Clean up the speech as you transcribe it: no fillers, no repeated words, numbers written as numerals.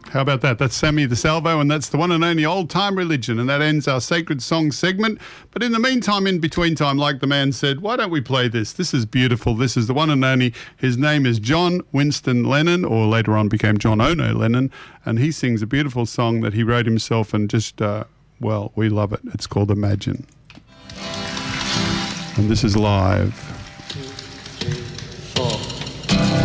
How about that? That's Sammy DeSalvo, and that's the one and only Old Time Religion, and that ends our Sacred Song segment. But in the meantime, in between time, like the man said, why don't we play this? This is beautiful. This is the one and only. His name is John Winston Lennon, or later on became John Ono Lennon, and he sings a beautiful song that he wrote himself, and just, well, we love it. It's called Imagine. And this is live.